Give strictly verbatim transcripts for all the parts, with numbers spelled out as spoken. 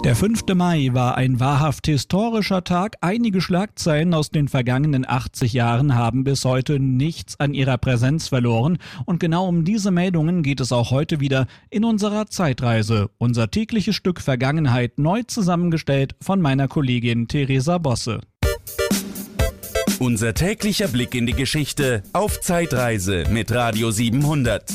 Der fünfte Mai war ein wahrhaft historischer Tag. Einige Schlagzeilen aus den vergangenen achtzig Jahren haben bis heute nichts an ihrer Präsenz verloren. Und genau um diese Meldungen geht es auch heute wieder in unserer Zeitreise. Unser tägliches Stück Vergangenheit neu zusammengestellt von meiner Kollegin Theresa Bosse. Unser täglicher Blick in die Geschichte auf Zeitreise mit Radio siebenhundert.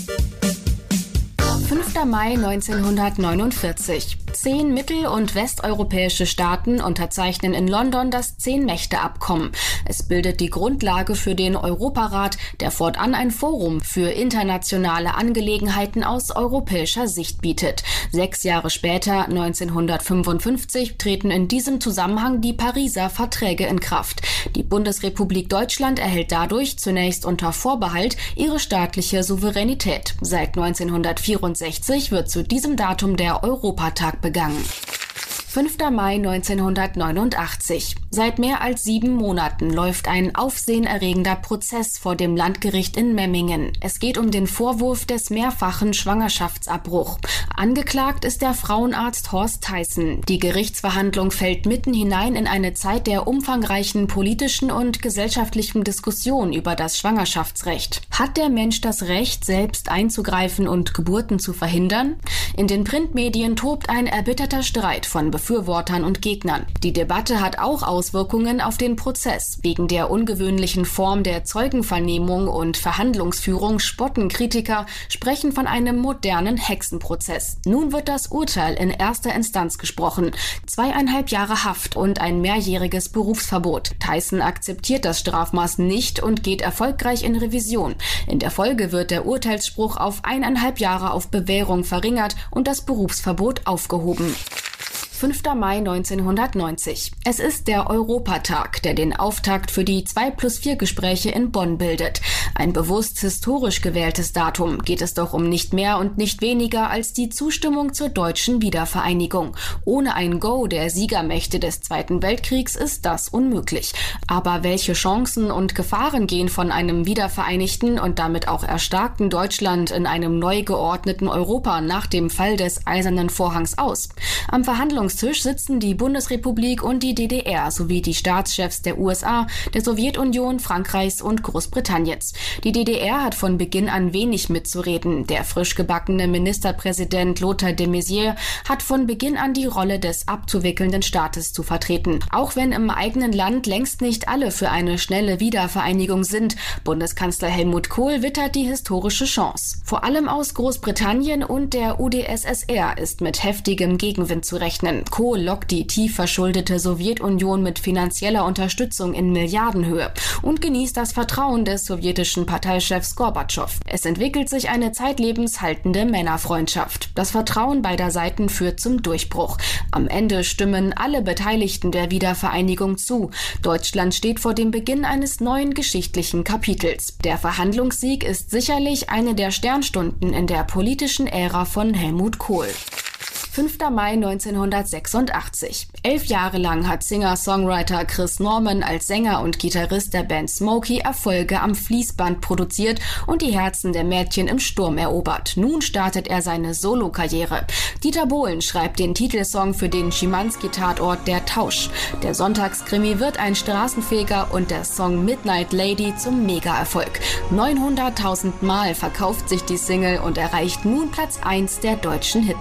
fünfter Mai neunzehnhundertneunundvierzig. Zehn mittel- und westeuropäische Staaten unterzeichnen in London das Zehn-Mächte-Abkommen. Es bildet die Grundlage für den Europarat, der fortan ein Forum für internationale Angelegenheiten aus europäischer Sicht bietet. Sechs Jahre später, neunzehnhundertfünfundfünfzig, treten in diesem Zusammenhang die Pariser Verträge in Kraft. Die Bundesrepublik Deutschland erhält dadurch zunächst unter Vorbehalt ihre staatliche Souveränität. Seit neunzehnhundertvierundsechzig wird zu diesem Datum der Europatag begangen. fünfter Mai neunzehnhundertneunundachtzig. Seit mehr als sieben Monaten läuft ein aufsehenerregender Prozess vor dem Landgericht in Memmingen. Es geht um den Vorwurf des mehrfachen Schwangerschaftsabbruchs. Angeklagt ist der Frauenarzt Horst Theissen. Die Gerichtsverhandlung fällt mitten hinein in eine Zeit der umfangreichen politischen und gesellschaftlichen Diskussion über das Schwangerschaftsrecht. Hat der Mensch das Recht, selbst einzugreifen und Geburten zu verhindern? In den Printmedien tobt ein erbitterter Streit von Befürwortern und Gegnern. Die Debatte hat auch Auswirkungen auf den Prozess. Wegen der ungewöhnlichen Form der Zeugenvernehmung und Verhandlungsführung spotten Kritiker, sprechen von einem modernen Hexenprozess. Nun wird das Urteil in erster Instanz gesprochen. Zweieinhalb Jahre Haft und ein mehrjähriges Berufsverbot. Theissen akzeptiert das Strafmaß nicht und geht erfolgreich in Revision. In der Folge wird der Urteilsspruch auf eineinhalb Jahre auf Bewährung verringert und das Berufsverbot aufgehoben. fünfter Mai neunzehnhundertneunzig. Es ist der Europatag, der den Auftakt für die zwei plus vier Gespräche in Bonn bildet. Ein bewusst historisch gewähltes Datum, geht es doch um nicht mehr und nicht weniger als die Zustimmung zur deutschen Wiedervereinigung. Ohne ein Go der Siegermächte des Zweiten Weltkriegs ist das unmöglich. Aber welche Chancen und Gefahren gehen von einem wiedervereinigten und damit auch erstarkten Deutschland in einem neu geordneten Europa nach dem Fall des Eisernen Vorhangs aus? Am Verhandlungstisch sitzen die Bundesrepublik und die D D R sowie die Staatschefs der U S A, der Sowjetunion, Frankreichs und Großbritanniens. Die D D R hat von Beginn an wenig mitzureden. Der frisch gebackene Ministerpräsident Lothar de Maizière hat von Beginn an die Rolle des abzuwickelnden Staates zu vertreten. Auch wenn im eigenen Land längst nicht alle für eine schnelle Wiedervereinigung sind, Bundeskanzler Helmut Kohl wittert die historische Chance. Vor allem aus Großbritannien und der U d S S R ist mit heftigem Gegenwind zu rechnen. Kohl lockt die tief verschuldete Sowjetunion mit finanzieller Unterstützung in Milliardenhöhe und genießt das Vertrauen des sowjetischen Parteichefs Gorbatschow. Es entwickelt sich eine zeitlebens haltende Männerfreundschaft. Das Vertrauen beider Seiten führt zum Durchbruch. Am Ende stimmen alle Beteiligten der Wiedervereinigung zu. Deutschland steht vor dem Beginn eines neuen geschichtlichen Kapitels. Der Verhandlungssieg ist sicherlich eine der Sternstunden in der politischen Ära von Helmut Kohl. fünfter Mai neunzehnhundertsechsundachtzig. Elf Jahre lang hat Singer-Songwriter Chris Norman als Sänger und Gitarrist der Band Smokey Erfolge am Fließband produziert und die Herzen der Mädchen im Sturm erobert. Nun startet er seine Solokarriere. Dieter Bohlen schreibt den Titelsong für den Schimanski-Tatort Der Tausch. Der Sonntagskrimi wird ein Straßenfeger und der Song Midnight Lady zum Mega-Erfolg. neunhunderttausend Mal verkauft sich die Single und erreicht nun Platz eins der deutschen Hits.